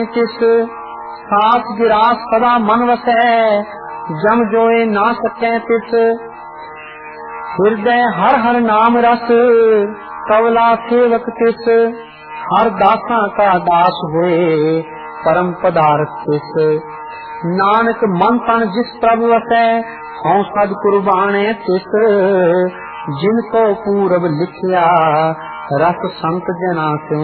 किस सास गिरास सदा मन वसै, जम जोए ना सकै तिस। हृदय हर हर नाम रस, कवला सेवक तिस। हर दासा का दास होए, परम पदार्थ तिस। नानक मन तन जिस प्रभु वसै, हों सद कुर्बाने तिस। जिनको पूरब लिखिया, रस संत जना से